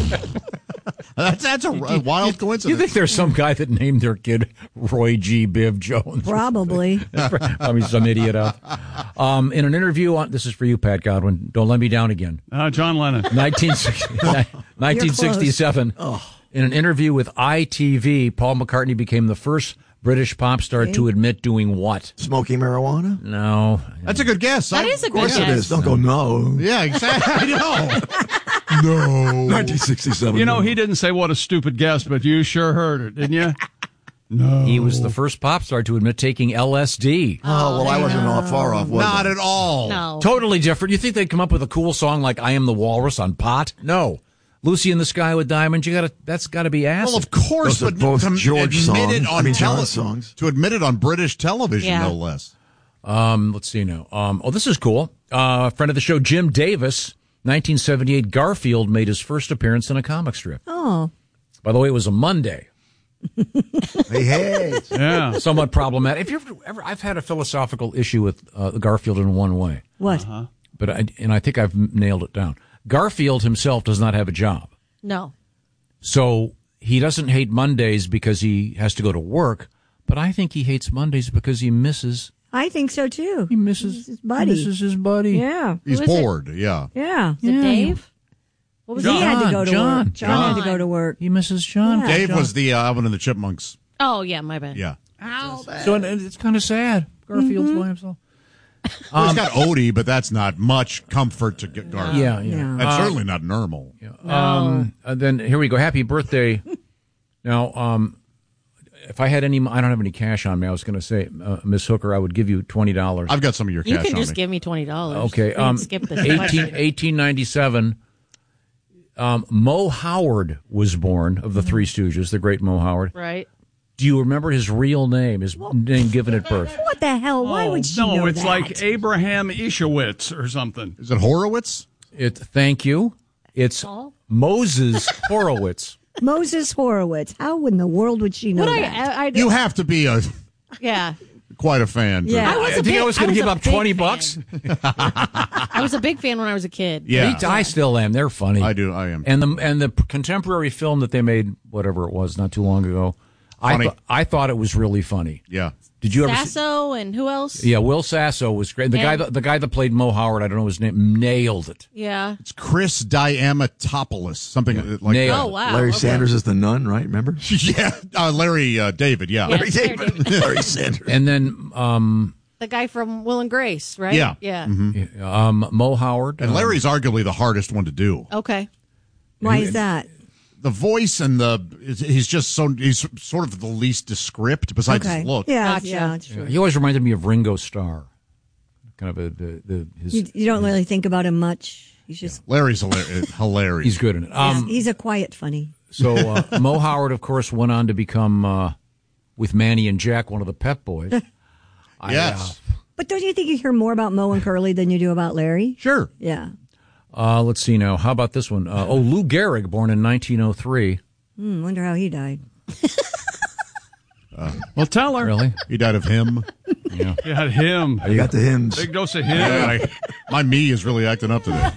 That's that's a, a wild You coincidence. think there's some guy that named their kid Roy G. Biv Jones? Probably. I mean, some idiot out. Um, in an interview on this is for you, Pat Godwin. Don't let me down again. Uh, John Lennon. nineteen sixty-seven. In an interview with I T V, Paul McCartney became the first British pop star Okay. to admit doing what? Smoking marijuana? No. That's a good guess. That I- is a Of course good it guess. is. Don't go no. Yeah, exactly. I know. No. nineteen sixty-seven. You know, he didn't say what a stupid guess, but you sure heard it, didn't you? No. He was the first pop star to admit taking L S D. Oh, well, I wasn't all far off, was Not I? at all. No. Totally different. You think they'd come up with a cool song like I Am the Walrus on pot? No. Lucy in the Sky with Diamonds, you gotta that's gotta be acid. Well, of course, Those are but both to George admit songs. it I on mean, tele- John songs. to admit it on British television, Yeah. no less. Um, let's see now. Um, oh, this is cool. Uh, friend of the show, Jim Davis, nineteen seventy-eight, Garfield made his first appearance in a comic strip. Oh. By the way, it was a Monday. Hey, hey. Yeah. Somewhat problematic. If you ever, ever, I've had a philosophical issue with uh, Garfield in one way, What? Uh-huh. but I, and I think I've nailed it down. Garfield himself does not have a job. No. So he doesn't hate Mondays because he has to go to work, but I think he hates Mondays because he misses I think so too. he misses his buddy. He misses his buddy. Yeah. He's Who is it? bored, yeah. Yeah. Is it Yeah. Dave? What was He it? had to go to John. work. John, had to John. go to work. He misses John. Yeah. Dave John. was the uh, Alvin and the Chipmunks. Oh, yeah, my bad. Yeah. So and, and it's kind of sad. Garfield's Mm-hmm. by himself. Well, he's got Odie, but that's not much comfort to get Garth. Yeah, yeah. That's Uh, certainly not normal. Um, uh, then here we go. Happy birthday. Now, um, if I had any, I don't have any cash on me. I was going to say, uh, Miss Hooker, I would give you twenty dollars. I've got some of your You cash can on just me. give me twenty dollars. Okay. Um, skip this eighteen, question. eighteen ninety-seven, um, Mo Howard was born of the Three Stooges, the great Mo Howard. Right. Do you remember his real name, his name given at birth? What the hell? Why Oh, would she no, know it's that? like Abraham Ishowitz or something. Is it Horowitz? It. Thank you. It's Moses Horowitz. Moses Horowitz. How in the world would she know Would I- that? I- I- You have to be a Yeah. quite a fan. to- Yeah. I was a think big- I was going I to give was a up big twenty fan. bucks. I was a big fan when I was a kid. Yeah. Me- I still am. They're funny. I do. I am. And the and the contemporary film that they made, whatever it was, not too long ago, I Funny. th- I thought it was really funny. Yeah. Did you ever? See- Sasso and who else? yeah, Will Sasso was great. The guy, And- that, the guy that played Mo Howard, I don't know his name, nailed it. Yeah. It's Chris Diamatopoulos, something like Nailed that. Oh, wow. Larry okay. Sanders is the nun, right? Remember? Yeah, uh, Larry uh, David. Yeah, Yeah, Larry Larry David. Larry Sanders. And then um, The guy from Will and Grace, right? yeah, Yeah. Mhm. um, Mo Howard. And um, Larry's arguably the hardest one to do. Okay. Why is that? The voice and the he's just so he's sort of the least descript besides Okay. his look. Yeah, Gotcha. yeah, it's true. He always reminded me of Ringo Starr. Kind of a the, the his. You, you don't really think about him much. He's just Larry's hilarious. hilarious. He's good in it. Um, he's a quiet funny. So uh, Mo Howard, of course, went on to become uh, with Manny and Jack one of the Pep Boys. I, Yes. But don't you think you hear more about Mo and Curly than you do about Larry? Sure. Yeah. Uh, let's see now. How about this one? Uh, oh, Lou Gehrig, born in nineteen oh three. Hmm, wonder how he died. Uh, Well, tell her. Really? He died of him. Yeah. You had him. You got the hymns. Big dose of him. Yeah, I- my me is really acting up today.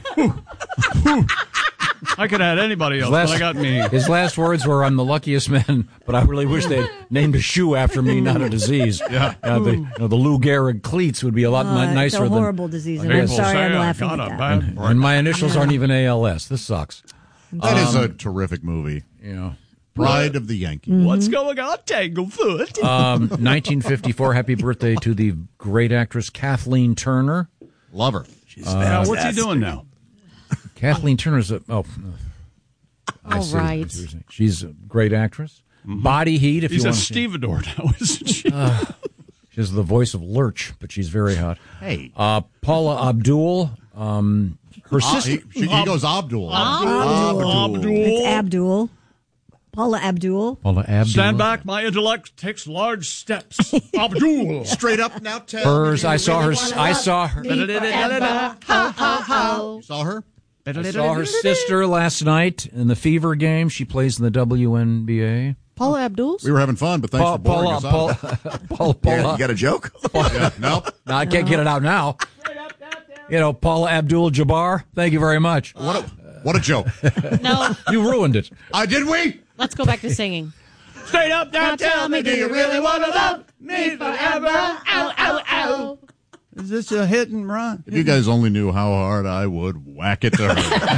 I could have had anybody else, Last- but I got me. His last words were, "I'm the luckiest man, but I really wish they'd named a shoe after me, not a disease." Yeah. Uh, the, you know, the Lou Gehrig cleats would be a lot Uh, ni- it's nicer a than. horrible disease, and People I'm sorry say I'm I laughing got at a that. bad And, brain. and my initials aren't even A L S. This sucks. That is Um, a terrific movie. You know. Pride of the Yankees. Mm-hmm. What's going on, Tanglefoot? Um, nineteen fifty-four. Happy birthday to the great actress Kathleen Turner. Love her. She's Now, what's he fantastic. doing now? Kathleen Turner's a oh. I All see. right. I see what you're saying. She's a great actress. Body Heat. If He's you a want. stevedore now, isn't she? Uh, she's the voice of Lurch, but she's very hot. Hey. Uh, Paula Abdul. Um, her Ah, sister. he, she- he goes Abdul. Abdul. Abdul. It's Abdul. Paula Abdul. Paula Abdul. Stand back. My intellect takes large steps. Abdul. Straight up now, tell Hers. me I you saw really her. wanna I love saw her. me forever. Ho, ho, ho. You saw her? I saw her sister last night in the Fever game. She plays in the W N B A. Paula Abdul's? We were having fun, but thanks Paul, for boring Paula, us Paul, out. Paul, Paula. Yeah, you got a joke? Yeah, nope. No, I can't get it out now. You know, Paula Abdul Jabbar. Thank you very much. What a, what a joke. No. You ruined it. I did we? Let's go back to singing. Straight up now, Now tell me, do you really want to love me forever? Ow, ow, ow. Is this a hit and run? If you guys only knew how hard I would whack it to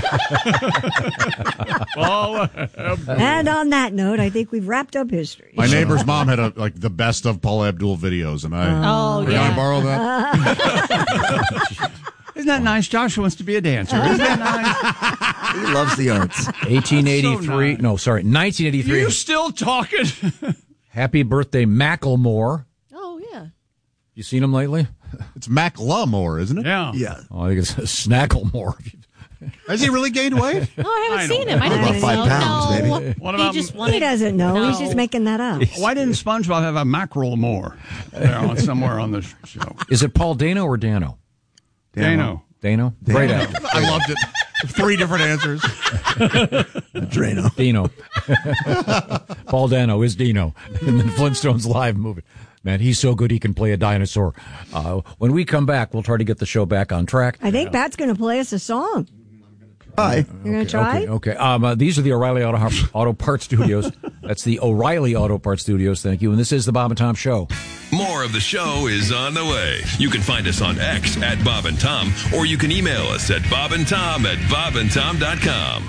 her. Paula And on that note, I think we've wrapped up history. My neighbor's mom had a, like the best of Paula Abdul videos, and I. Oh, Can yeah. I borrow that? Isn't that nice? Joshua wants to be a dancer. Isn't that nice? He loves the arts. eighteen eighty-three. So nice. No, sorry, nineteen eighty-three. You still talking? Happy birthday, Macklemore. Oh, yeah. You seen him lately? It's Macklemore, isn't it? Yeah. Yeah. Oh, I think it's Snacklemore. Has he really gained weight? No, I haven't I seen know. him. I didn't About think five so. pounds, no. maybe. What He about just wanted, He doesn't know. No. He's just making that up. why didn't SpongeBob have a mackerel more there on somewhere on the show? Is it Paul Dano or Dano? Dano. Dano? Great actor. I loved it. Three different answers. Drano. Dino. Paul Dano is Dino in the Flintstones live movie. Man, he's so good he can play a dinosaur. Uh, when we come back, we'll try to get the show back on track. I think Pat's going to play us a song. Hi. You're going to try? Okay, okay. Um, uh, these are the O'Reilly Auto, Auto Parts Studios. That's the O'Reilly Auto Parts Studios. Thank you. And this is the Bob and Tom Show. More of the show is on the way. You can find us on X at Bob and Tom, or you can email us at bobandtom at bobandtom dot com.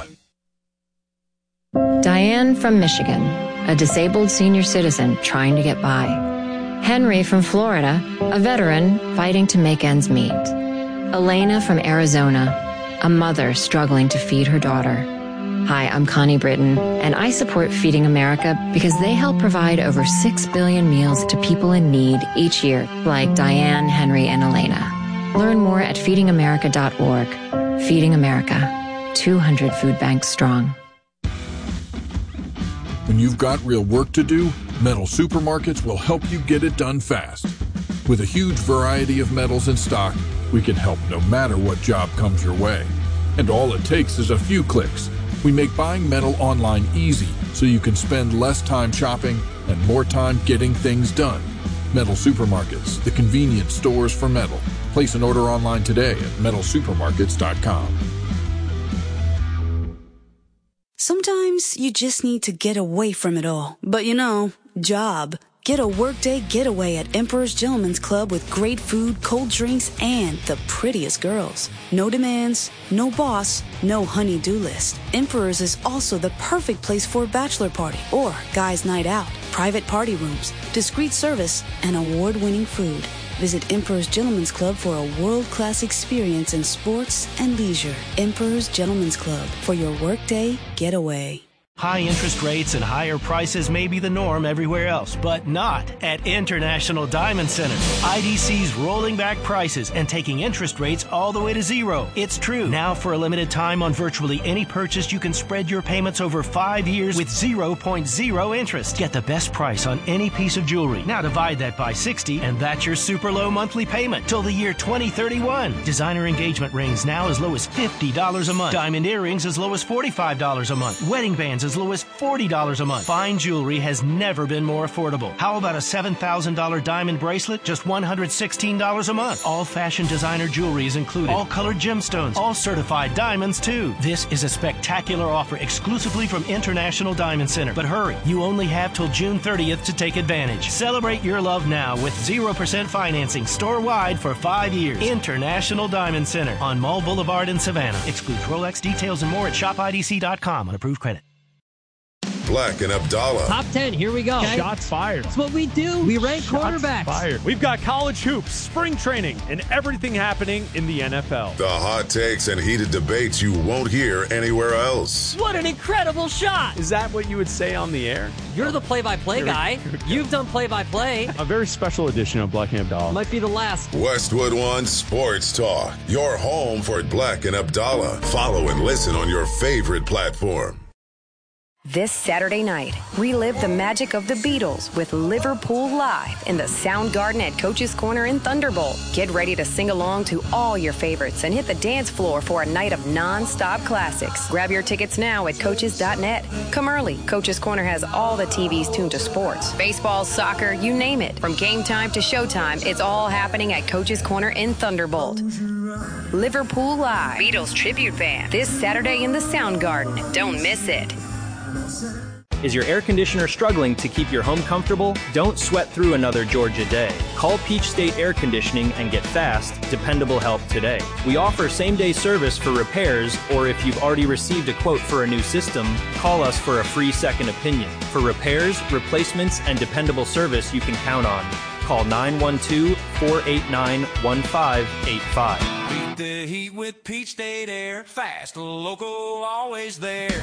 Diane from Michigan, a disabled senior citizen trying to get by. Henry from Florida, a veteran fighting to make ends meet. Elena from Arizona, a mother struggling to feed her daughter. Hi, I'm Connie Britton, and I support Feeding America because they help provide over six billion meals to people in need each year, like Diane, Henry, and Elena. Learn more at feeding america dot org. Feeding America, two hundred food banks strong. When you've got real work to do, Metal Supermarkets will help you get it done fast. With a huge variety of metals in stock, we can help no matter what job comes your way. And all it takes is a few clicks. We make buying metal online easy so you can spend less time shopping and more time getting things done. Metal Supermarkets, the convenient stores for metal. Place an order online today at metal supermarkets dot com. Sometimes you just need to get away from it all. But you know, job. Get a workday getaway at Emperor's Gentleman's Club with great food, cold drinks, and the prettiest girls. No demands, no boss, no honey-do list. Emperor's is also the perfect place for a bachelor party or guys' night out. Private party rooms, discreet service, and award-winning food. Visit Emperor's Gentleman's Club for a world-class experience in sports and leisure. Emperor's Gentleman's Club for your workday getaway. High interest rates and higher prices may be the norm everywhere else, but not at International Diamond Center. I D C's rolling back prices and taking interest rates all the way to zero. It's true. Now for a limited time on virtually any purchase, you can spread your payments over five years with zero point zero interest. Get the best price on any piece of jewelry. Now divide that by sixty, and that's your super low monthly payment till the year twenty thirty-one. Designer engagement rings now as low as fifty dollars a month. Diamond earrings as low as forty-five dollars a month. Wedding bands as low as forty dollars a month. Fine jewelry has never been more affordable. How about a seven thousand dollars diamond bracelet? Just one hundred sixteen dollars a month. All fashion designer jewelry is included. All colored gemstones. All certified diamonds, too. This is a spectacular offer exclusively from International Diamond Center. But hurry, you only have till June thirtieth to take advantage. Celebrate your love now with zero percent financing store-wide for five years. International Diamond Center on Mall Boulevard in Savannah. Excludes Rolex. Details and more at shop I D C dot com on approved credit. Black and Abdallah. Top ten, here we go. Okay. Shots fired. That's what we do. We rank Shots quarterbacks. Fired. We've got college hoops, spring training, and everything happening in the N F L. The hot takes and heated debates you won't hear anywhere else. What an incredible shot. Is that what you would say on the air? You're the play-by-play guy. You've done play-by-play. A very special edition of Black and Abdallah. Might be the last. Westwood One Sports Talk. Your home for Black and Abdallah. Follow and listen on your favorite platform. This Saturday night, relive the magic of the Beatles with Liverpool Live in the Soundgarden at Coach's Corner in Thunderbolt. Get ready to sing along to all your favorites and hit the dance floor for a night of non-stop classics. Grab your tickets now at coaches dot net. Come early. Coach's Corner has all the T Vs tuned to sports. Baseball, soccer, you name it. From game time to showtime, it's all happening at Coach's Corner in Thunderbolt. Liverpool Live, Beatles Tribute Band, this Saturday in the Soundgarden. Don't miss it. Is your air conditioner struggling to keep your home comfortable? Don't sweat through another Georgia day. Call Peach State Air Conditioning and get fast, dependable help today. We offer same-day service for repairs, or if you've already received a quote for a new system, call us for a free second opinion. For repairs, replacements, and dependable service you can count on. Call nine one two, four eight nine, one five eight five. Beat the heat with Peach State Air. Fast, local, always there.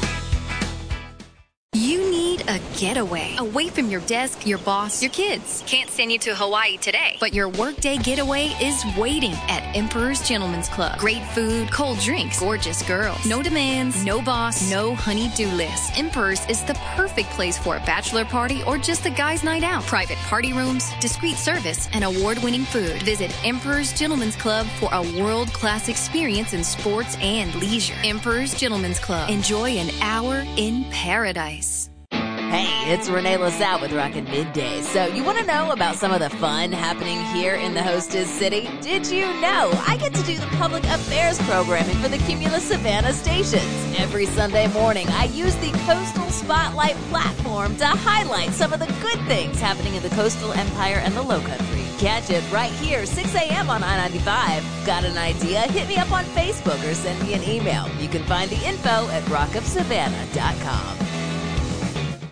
You need a getaway. Away from your desk, your boss, your kids. Can't send you to Hawaii today, but your workday getaway is waiting at Emperor's Gentleman's Club. Great food, cold drinks, gorgeous girls. No demands, no boss, no honey-do list. Emperor's is the perfect place for a bachelor party or just a guy's night out. Private party rooms, discreet service, and award-winning food. Visit Emperor's Gentleman's Club for a world-class experience in sports and leisure. Emperor's Gentleman's Club. Enjoy an hour in paradise. Hey, it's Renee LaSalle with Rockin' Midday. So you want to know about some of the fun happening here in the hostess city? Did you know I get to do the public affairs programming for the Cumulus Savannah stations? Every Sunday morning, I use the Coastal Spotlight platform to highlight some of the good things happening in the coastal empire and the Lowcountry. Catch it right here, six a.m. on I ninety-five. Got an idea? Hit me up on Facebook or send me an email. You can find the info at rock of savannah dot com.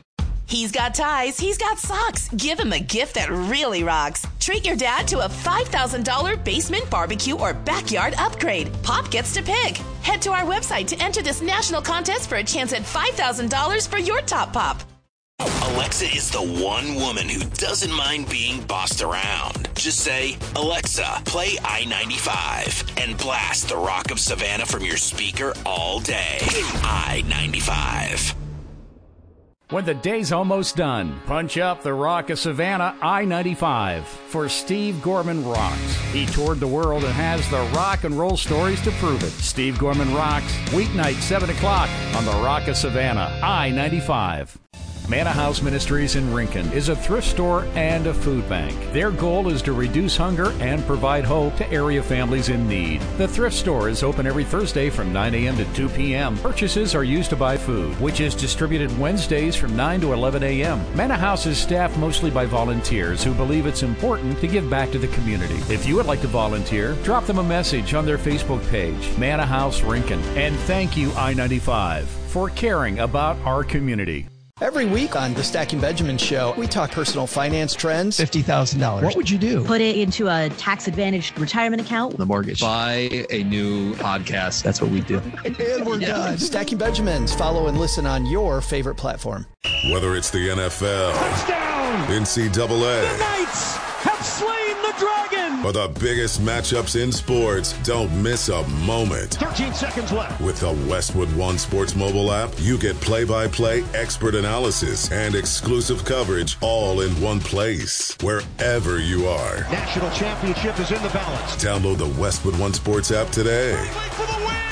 He's got ties, he's got socks. Give him a gift that really rocks. Treat your dad to a five thousand dollars basement barbecue or backyard upgrade. Pop gets to pick. Head to our website to enter this national contest for a chance at five thousand dollars for your top pop. Alexa is the one woman who doesn't mind being bossed around. Just say, Alexa, play I ninety-five and blast the Rock of Savannah from your speaker all day. I ninety-five. When the day's almost done, punch up the Rock of Savannah I ninety-five for Steve Gorman Rocks. He toured the world and has the rock and roll stories to prove it. Steve Gorman Rocks, weeknight seven o'clock on the Rock of Savannah I ninety-five. Manna House Ministries in Rincon is a thrift store and a food bank. Their goal is to reduce hunger and provide hope to area families in need. The thrift store is open every Thursday from nine a.m. to two p.m. Purchases are used to buy food, which is distributed Wednesdays from nine to eleven a.m. Manna House is staffed mostly by volunteers who believe it's important to give back to the community. If you would like to volunteer, drop them a message on their Facebook page, Manna House Rincon. And thank you, I ninety-five, for caring about our community. Every week on the Stacking Benjamin Show, we talk personal finance trends. fifty thousand dollars. What would you do? Put it into a tax-advantaged retirement account. The mortgage. Buy a new podcast. That's what we do. And we're yeah. done. Stacking Benjamins. Follow and listen on your favorite platform. Whether it's the N F L, touchdown, N C double A, the Knights have slain the dragon, or the biggest matchups in sports, don't miss a moment. thirteen seconds left. With the Westwood One Sports mobile app, you get play-by-play expert analysis and exclusive coverage all in one place, wherever you are. National championship is in the balance. Download the Westwood One Sports app today. For the win.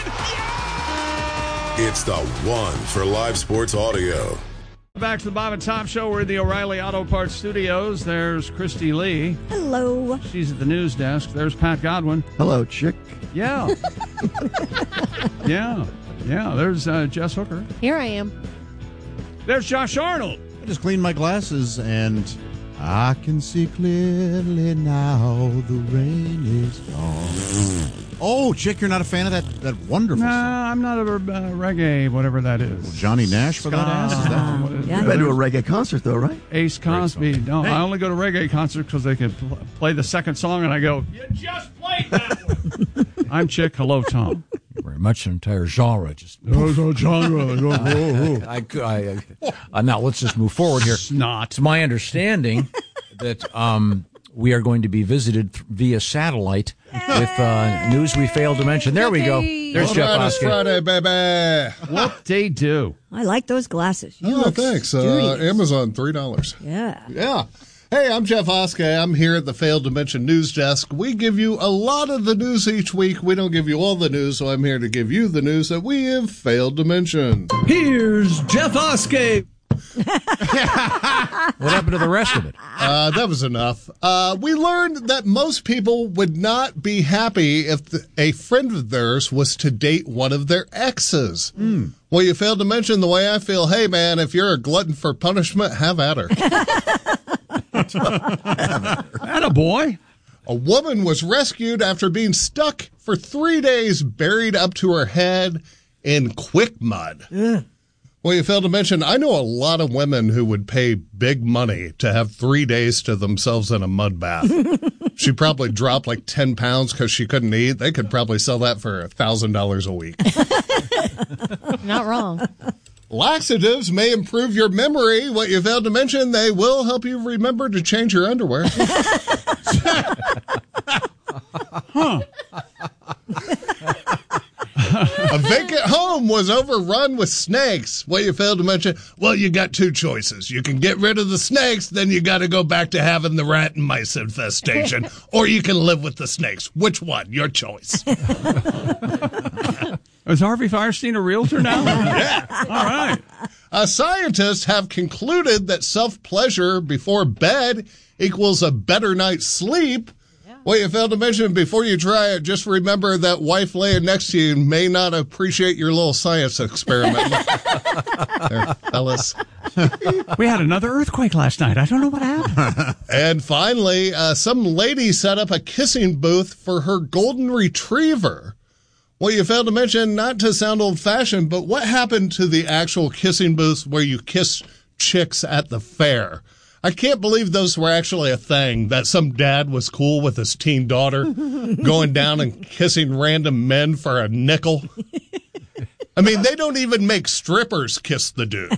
It's the one for live sports audio. Back to the Bob and Tom Show. We're in the O'Reilly Auto Parts Studios. There's Christy Lee. Hello. She's at the news desk. There's Pat Godwin. Hello, chick. Yeah. yeah. Yeah. There's uh, Jess Hooker. Here I am. There's Josh Arnold. I just cleaned my glasses and I can see clearly now the rain is gone. Oh, Chick, you're not a fan of that, that wonderful nah, song? No, I'm not a uh, reggae, whatever that is. Well, Johnny Nash for that ass? Is that what it is? Yeah. You've been to a reggae concert, though, right? Ace Cosby. No, hey. I only go to reggae concerts because they can pl- play the second song, and I go, you just played that one. I'm Chick. Hello, Tom. Very much an entire genre. Just There's a genre. I, I, I, uh, now, let's just move forward here. Not. It's my understanding that um, we are going to be visited th- via satellite with uh, news we failed to mention. There we go. There's All Jeff right, Oskey. It's Friday, baby. What they do? I like those glasses. You oh, look thanks. Uh, Amazon, three dollars. Yeah. Yeah. Hey, I'm Jeff Oskey. I'm here at the Failed to Mention News Desk. We give you a lot of the news each week. We don't give you all the news, so I'm here to give you the news that we have failed to mention. Here's Jeff Oskey. What happened to the rest of it? Uh, that was enough. Uh, we learned that most people would not be happy if the, a friend of theirs was to date one of their exes. Mm. Well, you failed to mention the way I feel. Hey, man, if you're a glutton for punishment, have at her. Attaboy. A woman was rescued after being stuck for three days buried up to her head in quick mud. Yeah. Well, you failed to mention, I know a lot of women who would pay big money to have three days to themselves in a mud bath. She probably dropped like ten pounds because she couldn't eat. They could probably sell that for one thousand dollars a week. Not wrong. Laxatives may improve your memory. What you failed to mention, they will help you remember to change your underwear. Huh. A vacant home was overrun with snakes. What you failed to mention, well, you got two choices. You can get rid of the snakes, then you got to go back to having the rat and mice infestation, or you can live with the snakes. Which one? Your choice. Is Harvey Firestein a realtor now? Yeah. All right. Uh, scientists have concluded that self-pleasure before bed equals a better night's sleep. Well, you failed to mention, before you try it, just remember that wife laying next to you may not appreciate your little science experiment. There, fellas. We had another earthquake last night. I don't know what happened. And finally, uh, some lady set up a kissing booth for her golden retriever. Well, you failed to mention, not to sound old-fashioned, but what happened to the actual kissing booth where you kiss chicks at the fair. I can't believe those were actually a thing, that some dad was cool with his teen daughter going down and kissing random men for a nickel. I mean, they don't even make strippers kiss the dude.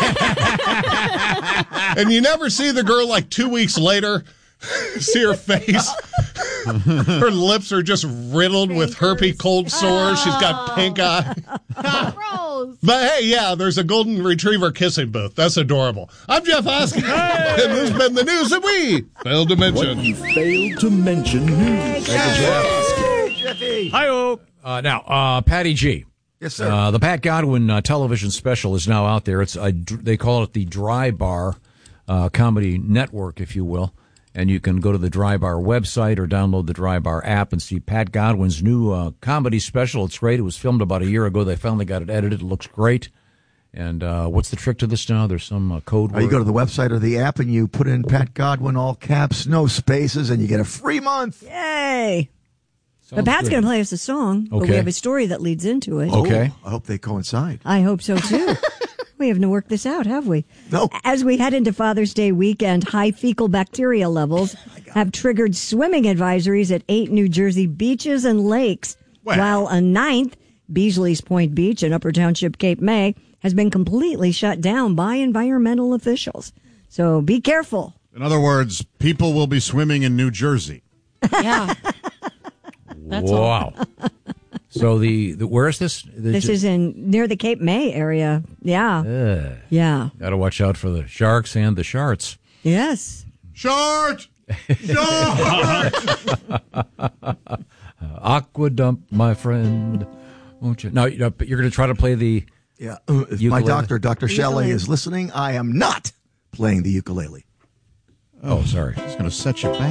And you never see the girl like two weeks later, see her face. Her lips are just riddled with herpes cold sores. She's got pink eye. Gross. But hey, yeah, there's a golden retriever kissing booth. That's adorable. I'm Jeff Hoskin, and this has been the news that we failed to mention. What you failed to mention news. Thank you, Jeff. Jeffy. Hi-oh. Uh, now, uh, Patty G. Yes, sir. Uh, the Pat Godwin uh, television special is now out there. It's a, they call it the Dry Bar uh, Comedy Network, if you will. And you can go to the Dry Bar website or download the Dry Bar app and see Pat Godwin's new uh, comedy special. It's great. It was filmed about a year ago. They finally got it edited. It looks great. And uh, what's the trick to this now? There's some uh, code Uh, word. you go to the website or the app and you put in Pat Godwin, all caps, no spaces, and you get a free month. Yay! Sounds But Pat's good. going to play us a song, but we Okay. have a story that leads into it. Okay. I hope they coincide. I hope so, too. We haven't worked this out, have we? No. As we head into Father's Day weekend, high fecal bacteria levels have triggered swimming advisories at eight New Jersey beaches and lakes, Wow. while a ninth, Beasley's Point Beach in Upper Township, Cape May, has been completely shut down by environmental officials. So be careful. In other words, people will be swimming in New Jersey. Yeah. That's all. Wow. So the, the where is this? The, This is in near the Cape May area. Yeah. Uh, Yeah. Got to watch out for the sharks and the sharks. Yes. Short! Short! Aqua dump, my friend. Won't you? Now, you know, but you're going to try to play the. Yeah. Uh, If my Ukulele. doctor, Doctor Shelley, Ukulele. is listening, I am not playing the ukulele. Oh, sorry. It's going to set you back.